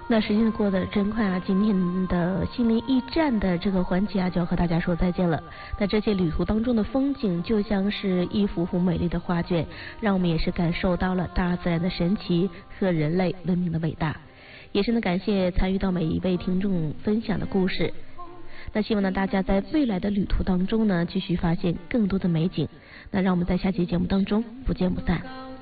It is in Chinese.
那时间过得真快啊！今天的心灵驿站的这个环节啊，就要和大家说再见了。那这些旅途当中的风景，就像是一幅幅美丽的画卷，让我们也是感受到了大自然的神奇和人类文明的伟大。也是呢，感谢参与到每一位听众分享的故事。那希望呢，大家在未来的旅途当中呢，继续发现更多的美景。那让我们在下期节目当中不见不散。